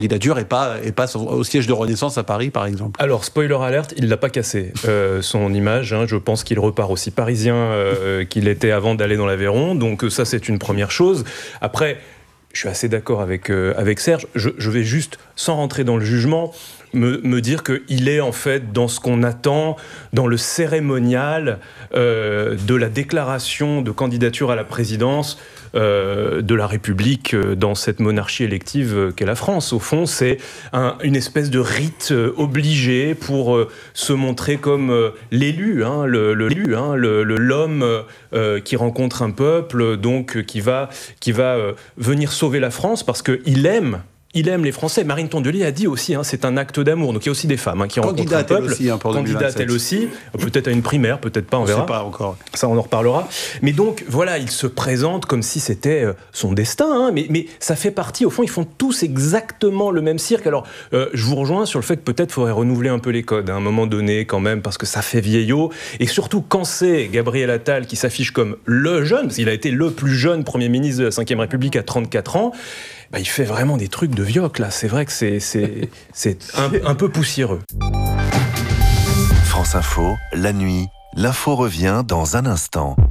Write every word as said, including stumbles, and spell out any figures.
candidature et pas, et pas au siège de Renaissance à Paris, par exemple. Alors, spoiler alert, il ne l'a pas cassé, euh, son image. Hein, je pense qu'il repart aussi parisien euh, qu'il était avant d'aller dans l'Aveyron. Donc ça, c'est une première chose. Après, je suis assez d'accord avec, euh, avec Serge. Je, je vais juste, sans rentrer dans le jugement, me, me dire qu'il est en fait dans ce qu'on attend, dans le cérémonial euh, de la déclaration de candidature à la présidence Euh, de la République euh, dans cette monarchie élective euh, qu'est la France. Au fond, c'est un, une espèce de rite euh, obligé pour euh, se montrer comme euh, l'élu, hein, le, le, l'élu, hein, le, le, l'homme euh, qui rencontre un peuple, donc euh, qui va, qui va euh, venir sauver la France parce qu'il aime Il aime les Français. Marine Tondelier a dit aussi, hein, c'est un acte d'amour. Donc il y a aussi des femmes hein, qui rencontrent un peuple. Aussi, hein, pour candidate elle aussi, peut-être à une primaire, peut-être pas, on, on verra. Sait pas encore. Ça, on en reparlera. Mais donc, voilà, il se présente comme si c'était euh, son destin. Hein, mais, mais ça fait partie, au fond, ils font tous exactement le même cirque. Alors, euh, je vous rejoins sur le fait que peut-être il faudrait renouveler un peu les codes à un moment donné, quand même, parce que ça fait vieillot. Et surtout, quand c'est Gabriel Attal qui s'affiche comme le jeune, parce qu'il a été le plus jeune Premier ministre de la cinquième République à trente-quatre ans, bah, il fait vraiment des trucs de vioc, là. C'est vrai que c'est, c'est, c'est un, un peu poussiéreux. France Info, la nuit, l'info revient dans un instant.